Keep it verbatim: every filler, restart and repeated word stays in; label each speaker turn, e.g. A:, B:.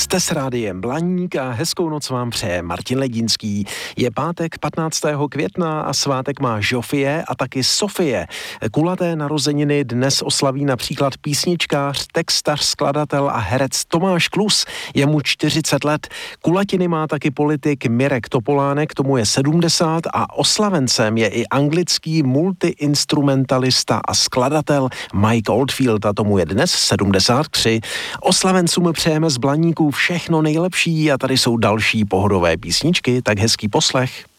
A: Jste s rádiem Blaník a hezkou noc vám přeje Martin Ledínský. Je pátek patnáctého května a svátek má Žofie a taky Sofie. Kulaté narozeniny dnes oslaví například písničkář, textař, skladatel a herec Tomáš Klus. Je mu čtyřicet let. Kulatiny má taky politik Mirek Topolánek, tomu je sedmdesát a oslavencem je i anglický multiinstrumentalista a skladatel Mike Oldfield a tomu je dnes sedmdesát tři. Oslavencům přejeme z Blaníků všechno nejlepší a tady jsou další pohodové písničky, tak hezký poslech.